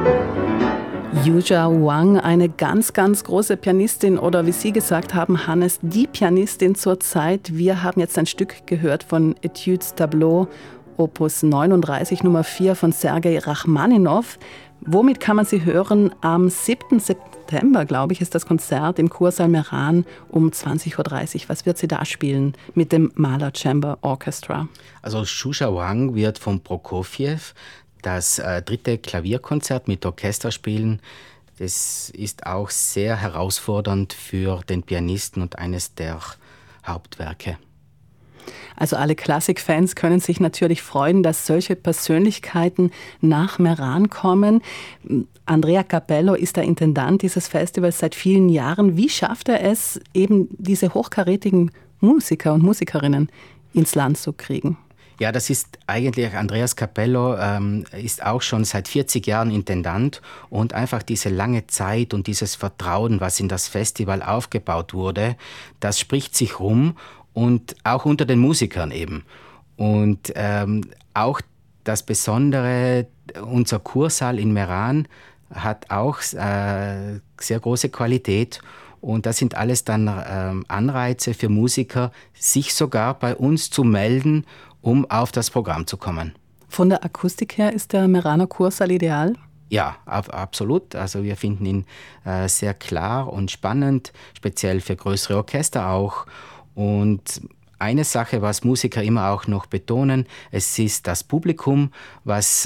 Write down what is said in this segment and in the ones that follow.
Yuja Wang, eine ganz, ganz große Pianistin oder wie Sie gesagt haben, Hannes, die Pianistin zur Zeit. Wir haben jetzt ein Stück gehört von Etudes Tableau, Opus 39, Nummer 4 von Sergei Rachmaninow. Womit kann man sie hören? Am 7. September, glaube ich, ist das Konzert im Kursaal Meran um 20.30 Uhr. Was wird sie da spielen mit dem Mahler Chamber Orchestra? Also Yuja Wang wird von Prokofjew das 3. Klavierkonzert mit Orchester spielen. Das ist auch sehr herausfordernd für den Pianisten und eines der Hauptwerke. Also alle Klassikfans können sich natürlich freuen, dass solche Persönlichkeiten nach Meran kommen. Andrea Capello ist der Intendant dieses Festivals seit vielen Jahren. Wie schafft er es, eben diese hochkarätigen Musiker und Musikerinnen ins Land zu kriegen? Ja, das ist eigentlich, Andreas Capello ist auch schon seit 40 Jahren Intendant und einfach diese lange Zeit und dieses Vertrauen, was in das Festival aufgebaut wurde, das spricht sich rum und auch unter den Musikern eben. Und auch das Besondere, unser Kursaal in Meran hat auch sehr große Qualität. Und das sind alles dann Anreize für Musiker, sich sogar bei uns zu melden, um auf das Programm zu kommen. Von der Akustik her ist der Meraner Kursaal ideal? Ja, absolut. Also wir finden ihn sehr klar und spannend, speziell für größere Orchester auch. Und eine Sache, was Musiker immer auch noch betonen, es ist das Publikum, was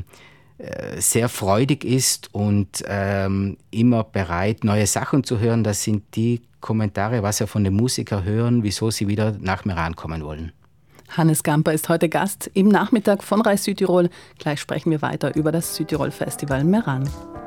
sehr freudig ist und immer bereit, neue Sachen zu hören. Das sind die Kommentare, was wir von den Musikern hören, wieso sie wieder nach Meran kommen wollen. Hannes Gamper ist heute Gast im Nachmittag von Reis Südtirol. Gleich sprechen wir weiter über das Südtirol Festival Meran.